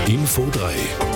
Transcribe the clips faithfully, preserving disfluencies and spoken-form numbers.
Info drei.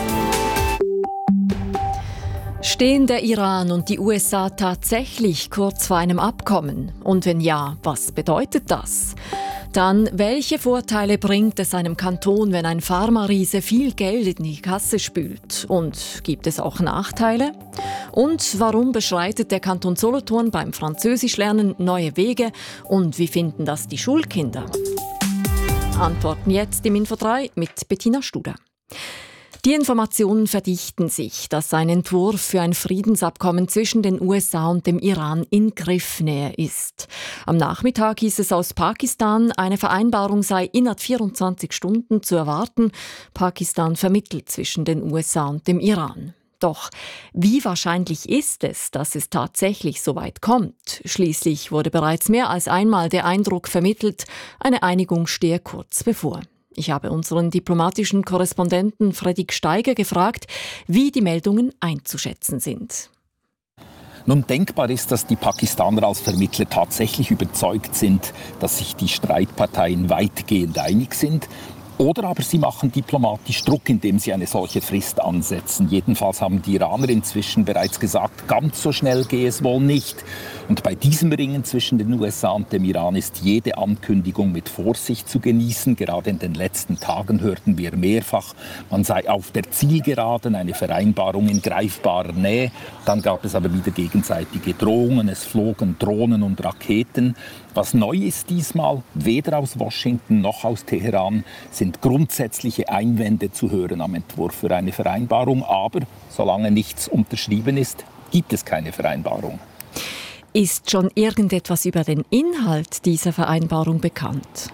Stehen der Iran und die U S A tatsächlich kurz vor einem Abkommen? Und wenn ja, was bedeutet das? Dann, welche Vorteile bringt es einem Kanton, wenn ein Pharmariese viel Geld in die Kasse spült? Und gibt es auch Nachteile? Und warum beschreitet der Kanton Solothurn beim Französischlernen neue Wege? Und wie finden das die Schulkinder? Antworten jetzt im Info drei mit Bettina Studer. Die Informationen verdichten sich, dass ein Entwurf für ein Friedensabkommen zwischen den U S A und dem Iran in Griffnähe ist. Am Nachmittag hieß es aus Pakistan, eine Vereinbarung sei innerhalb vierundzwanzig Stunden zu erwarten. Pakistan vermittelt zwischen den U S A und dem Iran. Doch wie wahrscheinlich ist es, dass es tatsächlich so weit kommt? Schließlich wurde bereits mehr als einmal der Eindruck vermittelt, eine Einigung stehe kurz bevor. Ich habe unseren diplomatischen Korrespondenten Fredrik Steiger gefragt, wie die Meldungen einzuschätzen sind. Nun, denkbar ist, dass die Pakistaner als Vermittler tatsächlich überzeugt sind, dass sich die Streitparteien weitgehend einig sind. Oder aber sie machen diplomatisch Druck, indem sie eine solche Frist ansetzen. Jedenfalls haben die Iraner inzwischen bereits gesagt, ganz so schnell gehe es wohl nicht. Und bei diesem Ringen zwischen den U S A und dem Iran ist jede Ankündigung mit Vorsicht zu genießen. Gerade in den letzten Tagen hörten wir mehrfach, man sei auf der Zielgeraden, eine Vereinbarung in greifbarer Nähe. Dann gab es aber wieder gegenseitige Drohungen, es flogen Drohnen und Raketen. Was neu ist diesmal, weder aus Washington noch aus Teheran, sind grundsätzliche Einwände zu hören am Entwurf für eine Vereinbarung. Aber solange nichts unterschrieben ist, gibt es keine Vereinbarung. Ist schon irgendetwas über den Inhalt dieser Vereinbarung bekannt?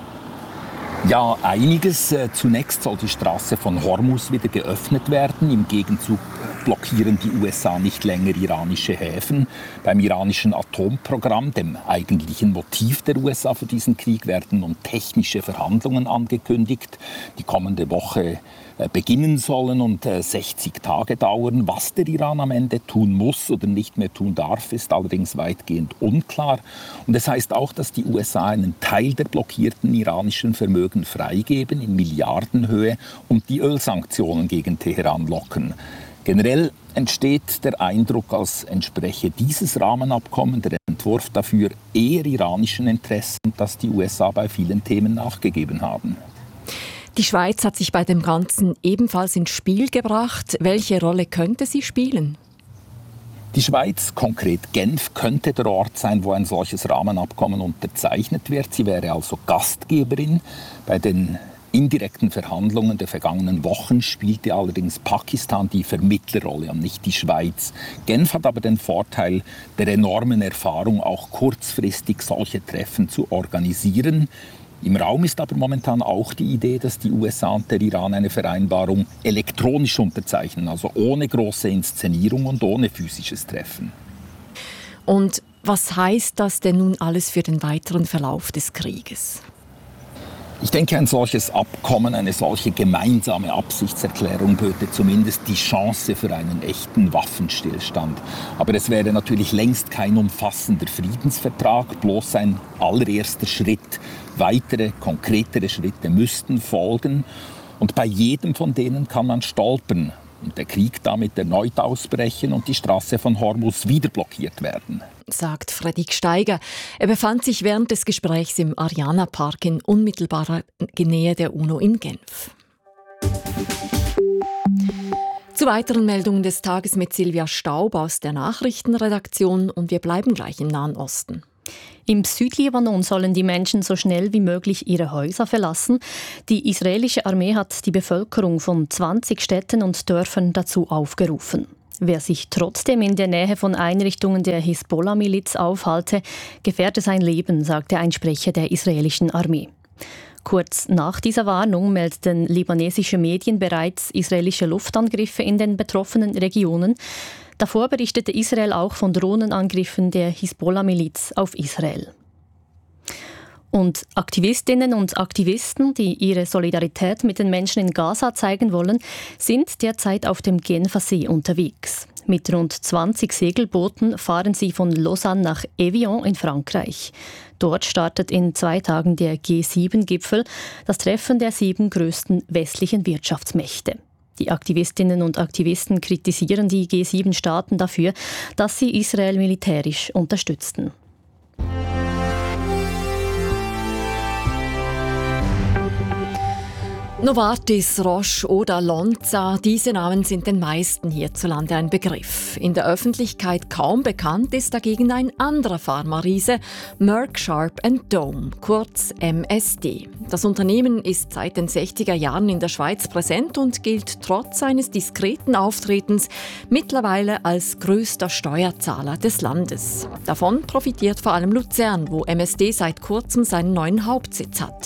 Ja, einiges. Zunächst soll die Straße von Hormuz wieder geöffnet werden. Im Gegenzug blockieren die U S A nicht länger iranische Häfen. Beim iranischen Atomprogramm, dem eigentlichen Motiv der U S A für diesen Krieg, werden nun technische Verhandlungen angekündigt, die kommende Woche beginnen sollen und sechzig Tage dauern. Was der Iran am Ende tun muss oder nicht mehr tun darf, ist allerdings weitgehend unklar. Und es heißt auch, dass die U S A einen Teil der blockierten iranischen Vermögen freigeben in Milliardenhöhe und die Ölsanktionen gegen Teheran lockern. Generell entsteht der Eindruck, als entspreche dieses Rahmenabkommen, der Entwurf dafür, eher iranischen Interessen, dass die U S A bei vielen Themen nachgegeben haben. Die Schweiz hat sich bei dem Ganzen ebenfalls ins Spiel gebracht. Welche Rolle könnte sie spielen? Die Schweiz, konkret Genf, könnte der Ort sein, wo ein solches Rahmenabkommen unterzeichnet wird. Sie wäre also Gastgeberin. Bei den indirekten Verhandlungen der vergangenen Wochen spielte allerdings Pakistan die Vermittlerrolle und nicht die Schweiz. Genf hat aber den Vorteil der enormen Erfahrung, auch kurzfristig solche Treffen zu organisieren. Im Raum ist aber momentan auch die Idee, dass die U S A und der Iran eine Vereinbarung elektronisch unterzeichnen, also ohne große Inszenierung und ohne physisches Treffen. Und was heißt das denn nun alles für den weiteren Verlauf des Krieges? Ich denke, ein solches Abkommen, eine solche gemeinsame Absichtserklärung böte zumindest die Chance für einen echten Waffenstillstand. Aber es wäre natürlich längst kein umfassender Friedensvertrag, bloß ein allererster Schritt. Weitere, konkretere Schritte müssten folgen. Und bei jedem von denen kann man stolpern und der Krieg damit erneut ausbrechen und die Straße von Hormuz wieder blockiert werden. Sagt Fredrik Steiger. Er befand sich während des Gesprächs im Ariana Park in unmittelbarer Nähe der UNO in Genf. Zu weiteren Meldungen des Tages mit Silvia Staub aus der Nachrichtenredaktion und wir bleiben gleich im Nahen Osten. Im Südlibanon sollen die Menschen so schnell wie möglich ihre Häuser verlassen. Die israelische Armee hat die Bevölkerung von zwanzig Städten und Dörfern dazu aufgerufen. Wer sich trotzdem in der Nähe von Einrichtungen der Hisbollah-Miliz aufhalte, gefährde sein Leben, sagte ein Sprecher der israelischen Armee. Kurz nach dieser Warnung meldeten libanesische Medien bereits israelische Luftangriffe in den betroffenen Regionen. Davor berichtete Israel auch von Drohnenangriffen der Hisbollah-Miliz auf Israel. Und Aktivistinnen und Aktivisten, die ihre Solidarität mit den Menschen in Gaza zeigen wollen, sind derzeit auf dem Genfer See unterwegs. Mit rund zwanzig Segelbooten fahren sie von Lausanne nach Evian in Frankreich. Dort startet in zwei Tagen der G sieben Gipfel, das Treffen der sieben größten westlichen Wirtschaftsmächte. Die Aktivistinnen und Aktivisten kritisieren die G sieben Staaten dafür, dass sie Israel militärisch unterstützten. Novartis, Roche oder Lonza, diese Namen sind den meisten hierzulande ein Begriff. In der Öffentlichkeit kaum bekannt ist dagegen ein anderer Pharma-Riese, Merck Sharp and Dohme, kurz M S D. Das Unternehmen ist seit den sechziger Jahren in der Schweiz präsent und gilt trotz seines diskreten Auftretens mittlerweile als größter Steuerzahler des Landes. Davon profitiert vor allem Luzern, wo M S D seit kurzem seinen neuen Hauptsitz hat.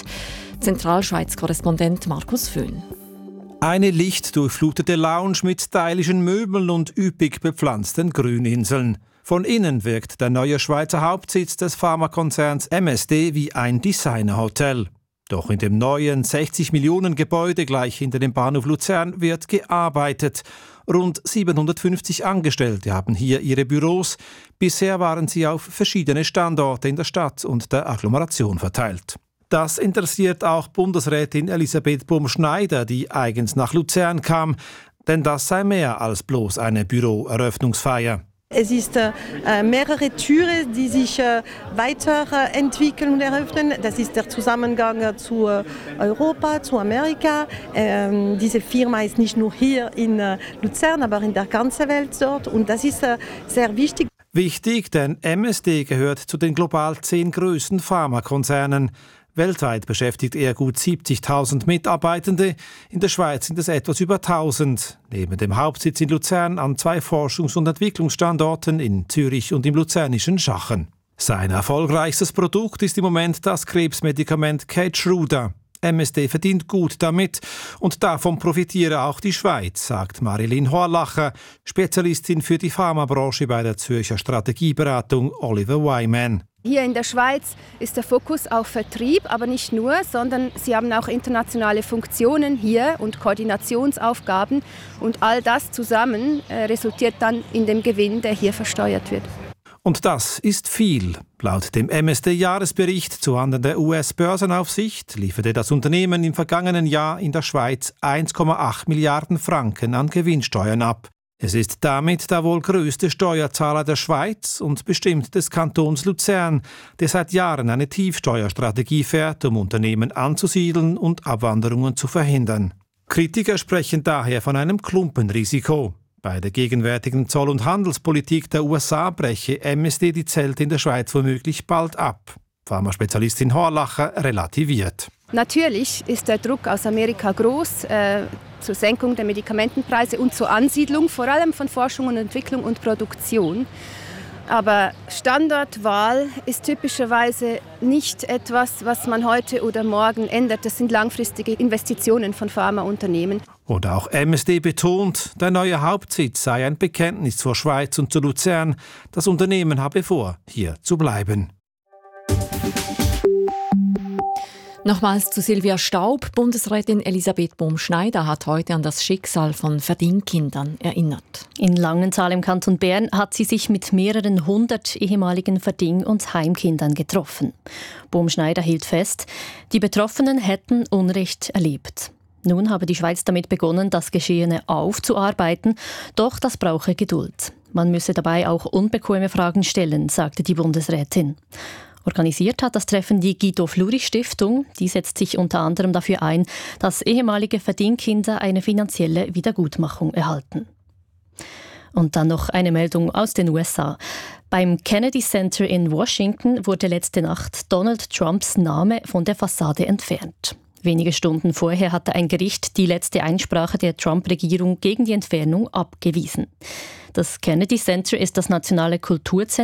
Zentralschweiz-Korrespondent Markus Föhn. Eine lichtdurchflutete Lounge mit stylischen Möbeln und üppig bepflanzten Grüninseln. Von innen wirkt der neue Schweizer Hauptsitz des Pharmakonzerns M S D wie ein Designerhotel. Doch in dem neuen sechzig Millionen Gebäude gleich hinter dem Bahnhof Luzern wird gearbeitet. Rund siebenhundertfünfzig Angestellte haben hier ihre Büros. Bisher waren sie auf verschiedene Standorte in der Stadt und der Agglomeration verteilt. Das interessiert auch Bundesrätin Elisabeth Bumschneider, die eigens nach Luzern kam. Denn das sei mehr als bloß eine Büroeröffnungsfeier. Es ist äh, mehrere Türen, die sich äh, weiterentwickeln und eröffnen. Das ist der Zusammengang äh, zu äh, Europa, zu Amerika. Ähm, diese Firma ist nicht nur hier in äh, Luzern, aber in der ganzen Welt dort. Und das ist äh, sehr wichtig. Wichtig, denn M S D gehört zu den global zehn größten Pharmakonzernen. Weltweit beschäftigt er gut siebzigtausend Mitarbeitende. In der Schweiz sind es etwas über tausend. Neben dem Hauptsitz in Luzern an zwei Forschungs- und Entwicklungsstandorten in Zürich und im luzernischen Schachen. Sein erfolgreichstes Produkt ist im Moment das Krebsmedikament Keytruda. M S D verdient gut damit und davon profitiere auch die Schweiz, sagt Marilyn Horlacher, Spezialistin für die Pharmabranche bei der Zürcher Strategieberatung Oliver Wyman. Hier in der Schweiz ist der Fokus auf Vertrieb, aber nicht nur, sondern sie haben auch internationale Funktionen hier und Koordinationsaufgaben. Und all das zusammen äh, resultiert dann in dem Gewinn, der hier versteuert wird. Und das ist viel. Laut dem M S D-Jahresbericht zuhanden der U S-Börsenaufsicht lieferte das Unternehmen im vergangenen Jahr in der Schweiz eins Komma acht Milliarden Franken an Gewinnsteuern ab. Es ist damit der wohl größte Steuerzahler der Schweiz und bestimmt des Kantons Luzern, der seit Jahren eine Tiefsteuerstrategie fährt, um Unternehmen anzusiedeln und Abwanderungen zu verhindern. Kritiker sprechen daher von einem Klumpenrisiko. Bei der gegenwärtigen Zoll- und Handelspolitik der U S A breche M S D die Zelte in der Schweiz womöglich bald ab. Pharmaspezialistin Horlacher relativiert. Natürlich ist der Druck aus Amerika groß äh, zur Senkung der Medikamentenpreise und zur Ansiedlung, vor allem von Forschung und Entwicklung und Produktion. Aber Standortwahl ist typischerweise nicht etwas, was man heute oder morgen ändert. Das sind langfristige Investitionen von Pharmaunternehmen. Und auch M S D betont, der neue Hauptsitz sei ein Bekenntnis zur Schweiz und zu Luzern. Das Unternehmen habe vor, hier zu bleiben. Nochmals zu Silvia Staub. Bundesrätin Elisabeth Bumschneider hat heute an das Schicksal von Verdingkindern erinnert. In Langenthal im Kanton Bern hat sie sich mit mehreren hundert ehemaligen Verding- und Heimkindern getroffen. Bumschneider hielt fest, die Betroffenen hätten Unrecht erlebt. Nun habe die Schweiz damit begonnen, das Geschehene aufzuarbeiten, doch das brauche Geduld. Man müsse dabei auch unbequeme Fragen stellen, sagte die Bundesrätin. Organisiert hat das Treffen die Guido-Fluri-Stiftung. Die setzt sich unter anderem dafür ein, dass ehemalige Verdingkinder eine finanzielle Wiedergutmachung erhalten. Und dann noch eine Meldung aus den U S A. Beim Kennedy Center in Washington wurde letzte Nacht Donald Trumps Name von der Fassade entfernt. Wenige Stunden vorher hatte ein Gericht die letzte Einsprache der Trump-Regierung gegen die Entfernung abgewiesen. Das Kennedy Center ist das nationale Kulturzentrum